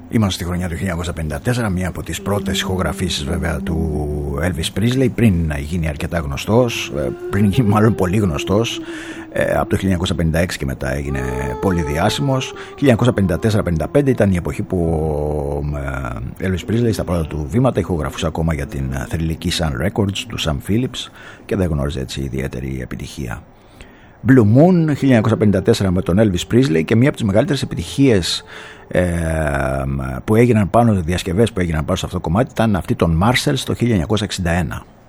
Είμαστε στη χρονιά του 1954, μία από τις πρώτες ηχογραφήσεις βέβαια του Elvis Presley, πριν γίνει αρκετά γνωστός, πριν γίνει μάλλον πολύ γνωστός. Από το 1956 και μετά έγινε πολύ διάσημος. 1954-55 ήταν η εποχή που ο Elvis Presley στα πρώτα του βήματα ηχογραφούσε ακόμα για την θρυλική Sun Records του Sam Phillips και δεν γνώριζε έτσι ιδιαίτερη επιτυχία. Blue Moon 1954 με τον Elvis Presley, και μία από τις μεγαλύτερες επιτυχίες που έγιναν πάνω, διασκευές που έγιναν πάνω σε αυτό το κομμάτι ήταν αυτή των Marshalls το 1961.